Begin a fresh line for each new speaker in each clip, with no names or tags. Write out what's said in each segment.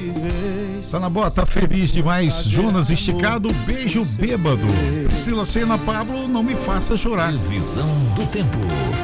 Tá na boa, tá feliz demais. Jonas Esticado, beijo bêbado. Priscila Sena, Pablo, não me faça chorar.
Previsão do tempo.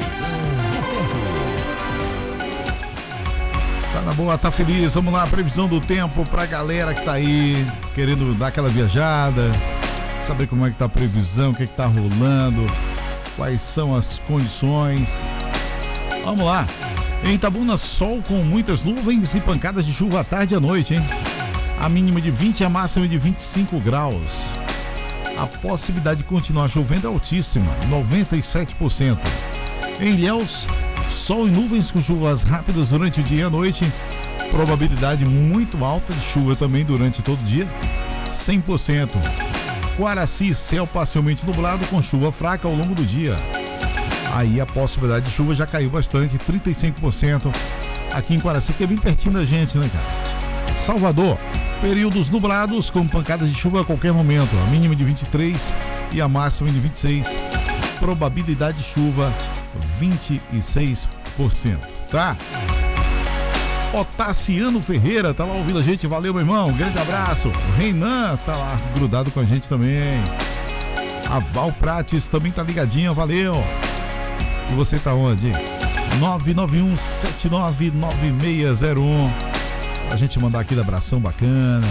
Tá na boa, tá feliz. Vamos lá, previsão do tempo pra galera que tá aí querendo dar aquela viajada, saber como é que tá a previsão, o que é que tá rolando, quais são as condições. Vamos lá. Em Itabuna, sol com muitas nuvens e pancadas de chuva à tarde e à noite, hein? A mínima de 20 e a máxima de 25 graus. A possibilidade de continuar chovendo é altíssima, 97%. Em Ilhéus, sol e nuvens com chuvas rápidas durante o dia e a noite. Probabilidade muito alta de chuva também durante todo o dia, 100%. Quaraci, céu parcialmente nublado com chuva fraca ao longo do dia. Aí a possibilidade de chuva já caiu bastante, 35%. Aqui em Quaraci, que é bem pertinho da gente, né, cara? Salvador, períodos nublados com pancadas de chuva a qualquer momento. A mínima de 23 e a máxima de 26. Probabilidade de chuva 26%, tá? Otaciano Ferreira tá lá ouvindo a gente, valeu, meu irmão, grande abraço. O Reinan tá lá grudado com a gente também. A Val Prates também tá ligadinha, valeu. E você tá onde? 991799601. A gente mandar aquele abração bacana.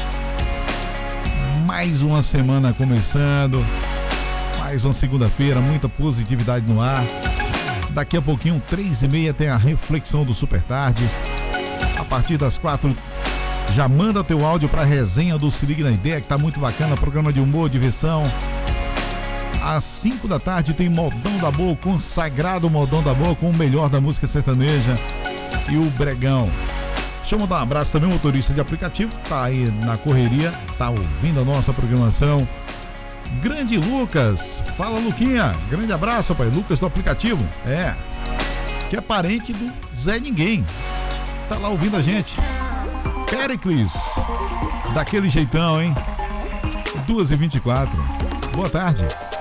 Mais uma semana começando, mais uma segunda-feira, muita positividade no ar. Daqui a pouquinho, 3h30, tem a reflexão do Super Tarde. A partir das 4, já manda teu áudio pra resenha do Se Ligue na Ideia, que tá muito bacana, programa de humor, diversão. Às 5 da tarde tem Modão da Boa, consagrado Modão da Boa, com o melhor da música sertaneja e o Bregão. Deixa eu mandar um abraço também ao motorista de aplicativo, tá aí na correria, tá ouvindo a nossa programação. Grande Lucas, fala Luquinha, grande abraço, pai. Lucas do aplicativo, que é parente do Zé Ninguém, tá lá ouvindo a gente. Pericles, daquele jeitão, hein? 2h24, boa tarde.